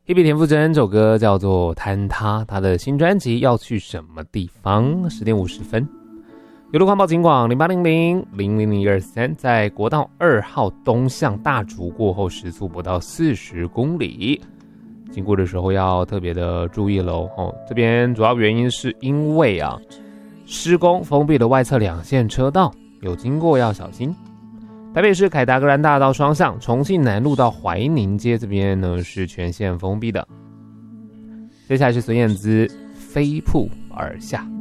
Hebe 田馥甄这首歌叫做《坍塌》，他的新专辑要去什么地方？10点50分。有路况报警广0800-000-123，在国道2号东向大竹过后，时速不到40公里，经过的时候要特别的注意喽。这边主要原因是因为施工封闭了外侧2线车道，有经过要小心。台北市凯达格兰大道双向，重庆南路到怀宁街这边呢是全线封闭的。接下来是孙燕姿飞瀑而下。